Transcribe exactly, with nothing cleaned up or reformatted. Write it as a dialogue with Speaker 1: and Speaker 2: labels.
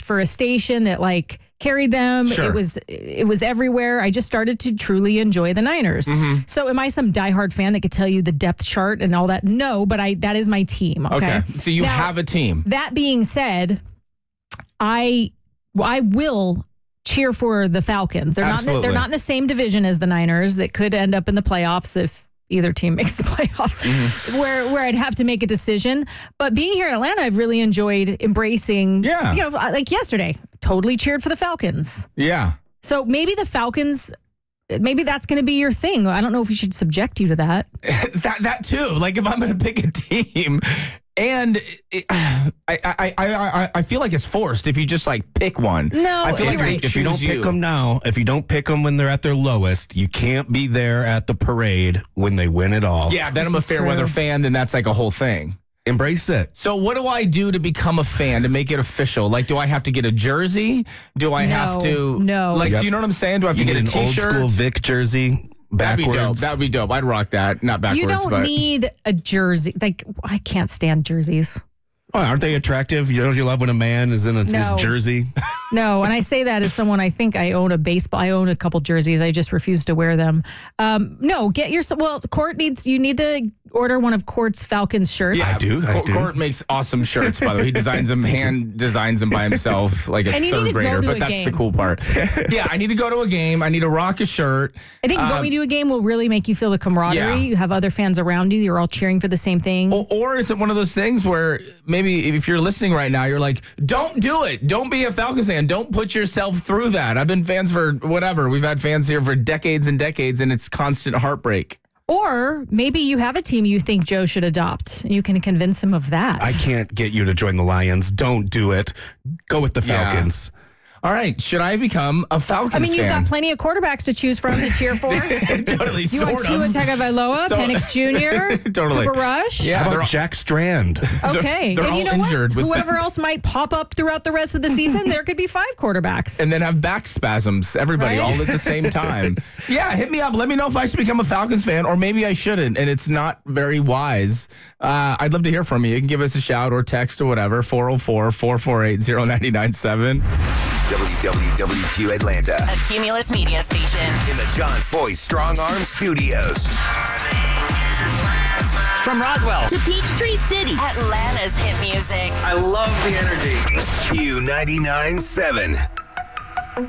Speaker 1: for a station that like carried them.
Speaker 2: Sure.
Speaker 1: It was it was everywhere. I just started to truly enjoy the Niners.
Speaker 2: Mm-hmm.
Speaker 1: So am I some diehard fan that could tell you the depth chart and all that? No, but I that is my team. Okay.
Speaker 2: Okay. So you
Speaker 1: Now,
Speaker 2: have a team.
Speaker 1: That being said, I I will cheer for the Falcons. They're not
Speaker 2: Absolutely.
Speaker 1: they're not in the same division as the Niners. That could end up in the playoffs if either team makes the playoffs,
Speaker 2: Mm-hmm.
Speaker 1: where where I'd have to make a decision. But being here in Atlanta, I've really enjoyed embracing.
Speaker 2: Yeah.
Speaker 1: You know, like yesterday, totally cheered for the Falcons.
Speaker 2: Yeah.
Speaker 1: So maybe the Falcons. Maybe that's going to be your thing. I don't know if we should subject you to that.
Speaker 2: that that too. Like if I'm going to pick a team, and it, I, I I I I feel like it's forced if you just like pick one.
Speaker 1: No,
Speaker 2: I feel
Speaker 1: you're
Speaker 2: like
Speaker 1: right.
Speaker 3: If you don't pick them now, if you don't pick them when they're at their lowest, you can't be there at the parade when they win it all.
Speaker 2: Yeah, then
Speaker 1: This
Speaker 2: I'm a
Speaker 1: is
Speaker 2: fair
Speaker 1: true.
Speaker 2: weather fan. Then that's like a whole thing.
Speaker 3: Embrace it.
Speaker 2: So what do I do to become a fan, to make it official? Like, do I have to get a jersey? Do I
Speaker 1: No,
Speaker 2: have to?
Speaker 1: no.
Speaker 2: Like,
Speaker 3: Yep.
Speaker 2: do you know what I'm saying? Do I have
Speaker 3: You
Speaker 2: to
Speaker 3: get
Speaker 2: get
Speaker 3: an
Speaker 2: a
Speaker 3: old
Speaker 2: T-shirt?
Speaker 3: school Vic jersey
Speaker 2: That'd be dope.
Speaker 3: backwards.
Speaker 2: That'd be dope. I'd rock that. Not backwards,
Speaker 1: You don't
Speaker 2: but
Speaker 1: need a jersey. Like I can't stand jerseys.
Speaker 3: Oh, aren't they attractive? You know, you love when a man is in a,
Speaker 1: No.
Speaker 3: his jersey.
Speaker 1: No, and I say that as someone, I think I own a baseball. I own a couple jerseys. I just refuse to wear them. Um, no, get your, well, Court needs, you need to order one of Court's Falcons shirts.
Speaker 2: yeah,
Speaker 3: I do, I
Speaker 2: Court,
Speaker 3: do.
Speaker 2: Court makes awesome shirts. By the way, he designs them, hand designs them by himself, like a
Speaker 1: And you need
Speaker 2: third
Speaker 1: to go
Speaker 2: grader.
Speaker 1: to
Speaker 2: But
Speaker 1: a
Speaker 2: that's
Speaker 1: game.
Speaker 2: the cool part. Yeah, I need to go to a game. I need to rock a shirt.
Speaker 1: I think
Speaker 2: Um,
Speaker 1: going to a game will really make you feel the camaraderie.
Speaker 2: Yeah.
Speaker 1: You have other fans around you. You're all cheering for the same thing.
Speaker 2: Or, or is it one of those things where maybe if you're listening right now, you're like, don't do it. Don't be a Falcons fan. Don't put yourself through that. I've been fans for whatever. We've had fans here for decades and decades, and it's constant heartbreak.
Speaker 1: Or maybe you have a team you think Joe should adopt. You can convince him of that.
Speaker 3: I can't get you to join the Lions. Don't do it. Go with the
Speaker 2: Yeah.
Speaker 3: Falcons.
Speaker 2: All right. Should I become a Falcons
Speaker 1: I mean, you've
Speaker 2: fan?
Speaker 1: got plenty of quarterbacks to choose from to cheer for.
Speaker 2: Totally,
Speaker 1: You
Speaker 2: sort
Speaker 1: want Tua
Speaker 2: of.
Speaker 1: Tagovailoa,
Speaker 2: So-
Speaker 1: Penix Junior,
Speaker 2: Totally.
Speaker 1: Cooper Rush.
Speaker 2: Yeah,
Speaker 3: How
Speaker 2: they're
Speaker 3: about
Speaker 2: all-
Speaker 3: Jack Strand?
Speaker 1: Okay.
Speaker 2: they're
Speaker 1: and you
Speaker 2: all
Speaker 1: know
Speaker 2: injured
Speaker 1: what?
Speaker 2: with-
Speaker 1: Whoever else might pop up throughout the rest of the season, there could be five quarterbacks.
Speaker 2: And then have back spasms, everybody,
Speaker 1: Right?
Speaker 2: all at the same time. Yeah, hit me up. Let me know if I should become a Falcons fan, or maybe I shouldn't, and it's not very wise. Uh, I'd love to hear from you. You can give us a shout or text or whatever, four oh four, four four eight, oh nine nine seven.
Speaker 4: W W W Q Atlanta
Speaker 5: A Cumulus Media Station.
Speaker 4: in the John Foy Strong Arm Studios.
Speaker 6: From Roswell.
Speaker 5: To Peachtree City. Atlanta's hit music.
Speaker 6: I love the energy.
Speaker 4: Q ninety-nine seven.